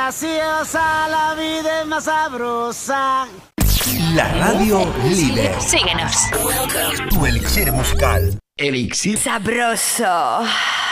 graciosa, la vida es más sabrosa. La radio líder. Síguenos. Tu elixir musical. Elixir Sabroso.